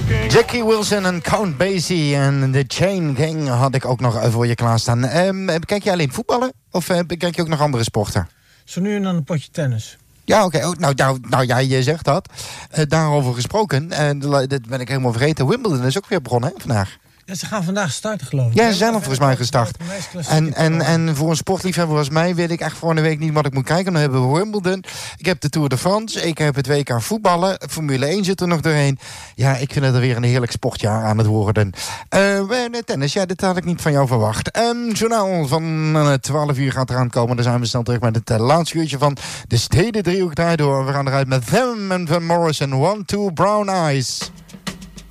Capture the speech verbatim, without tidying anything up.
Jackie Wilson en Count Basie en The Chain Gang had ik ook nog voor je klaarstaan. Um, kijk je alleen voetballen of uh, kijk je ook nog andere sporten? Zo nu en dan een potje tennis. Ja, oké. Okay. Oh, nou, nou, nou, ja, je zegt dat. Uh, daarover gesproken, uh, dat ben ik helemaal vergeten. Wimbledon is ook weer begonnen, hè, vandaag. Ja, ze gaan vandaag starten, geloof ik. Ja, ze zijn al volgens mij gestart. En, en, en voor een sportliefhebber als mij weet ik echt volgende week niet wat ik moet kijken. Dan hebben we Wimbledon. Ik heb de Tour de France. Ik heb het W K voetballen. Formule één zit er nog doorheen. Ja, ik vind het er weer een heerlijk sportjaar aan het worden. Uh, tennis, ja, dit had ik niet van jou verwacht. Um, journaal van uh, twaalf uur gaat eraan komen. Dan zijn we snel terug met het uh, laatste uurtje van de Steden driehoek draai door. We gaan eruit met Them en Van Morrison. One, two, brown eyes.